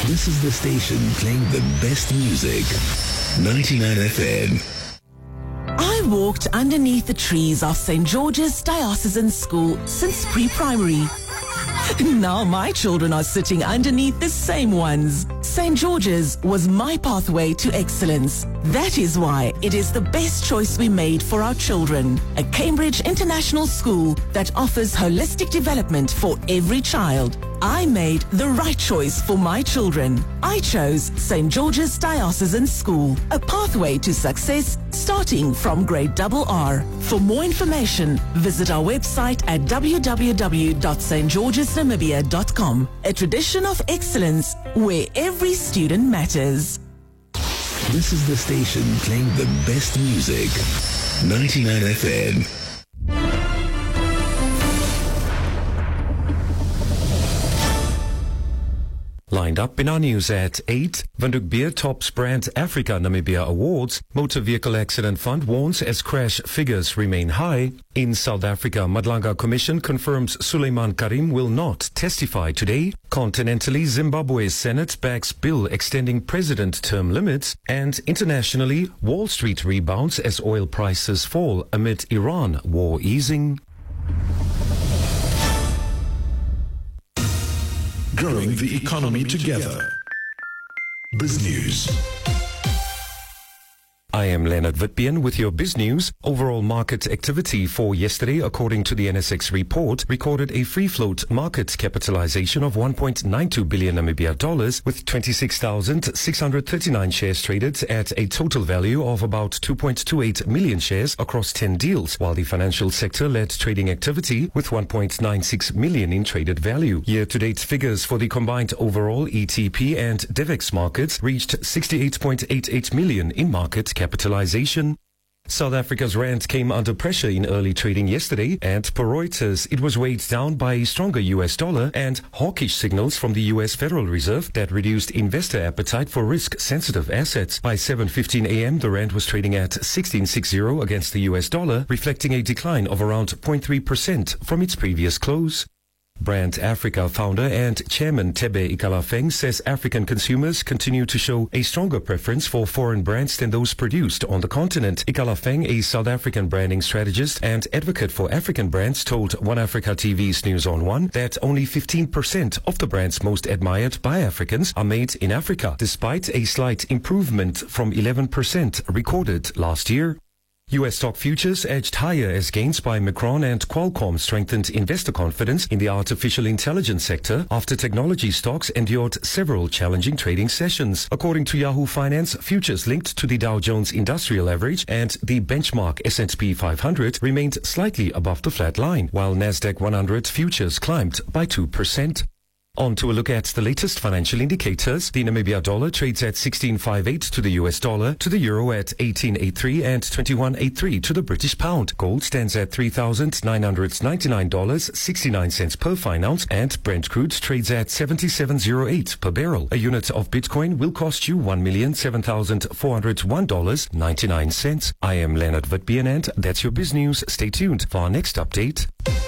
This is the station playing the best music. 99 FM. I walked underneath the trees of St. George's Diocesan School since pre-primary. Now my children are sitting underneath the same ones. St. George's was my pathway to excellence. That is why it is the best choice we made for our children. A Cambridge International School that offers holistic development for every child. I made the right choice for my children. I chose St. George's Diocesan School, a pathway to success starting from grade RR. For more information, visit our website at www.stgeorgesnamibia.com. A tradition of excellence where every student matters. This is the station playing the best music. 99 FM. Lined up in our news at 8, Windhoek Beer tops Brand Africa Namibia Awards. Motor Vehicle Accident Fund warns as crash figures remain high. In South Africa, Madlanga Commission confirms Suleiman Karim will not testify today. Continentally, Zimbabwe's Senate backs bill extending president term limits. And internationally, Wall Street rebounds as oil prices fall amid Iran war easing. Growing the economy together. BizNews. I am Leonard Witbeen with your BizNews. Overall market activity for yesterday, according to the NSX report, recorded a free float market capitalization of 1.92 billion Namibia dollars, with 26,639 shares traded at a total value of about 2.28 million shares across 10 deals, while the financial sector led trading activity with 1.96 million in traded value. Year-to-date figures for the combined overall ETP and DEVEX markets reached 68.88 million in market capitalization. South Africa's rand came under pressure in early trading yesterday, and per Reuters, it was weighed down by a stronger US dollar and hawkish signals from the US Federal Reserve that reduced investor appetite for risk-sensitive assets. By 7:15 a.m., the rand was trading at 16.60 against the US dollar, reflecting a decline of around 0.3% from its previous close. Brand Africa founder and chairman Tebe Ikalafeng says African consumers continue to show a stronger preference for foreign brands than those produced on the continent. Ikalafeng, a South African branding strategist and advocate for African brands, told One Africa TV's News on One that only 15% of the brands most admired by Africans are made in Africa, despite a slight improvement from 11% recorded last year. U.S. stock futures edged higher as gains by Micron and Qualcomm strengthened investor confidence in the artificial intelligence sector after technology stocks endured several challenging trading sessions. According to Yahoo Finance, futures linked to the Dow Jones Industrial Average and the benchmark S&P 500 remained slightly above the flat line, while Nasdaq 100 futures climbed by 2%. On to a look at the latest financial indicators. The Namibia dollar trades at 16.58 to the US dollar, to the euro at 18.83 and 21.83 to the British pound. Gold stands at $3,999.69 per fine ounce, and Brent crude trades at 77.08 per barrel. A unit of Bitcoin will cost you $1,007,401.99. I am Leonard Witbeen, and that's your BizNews. Stay tuned for our next update.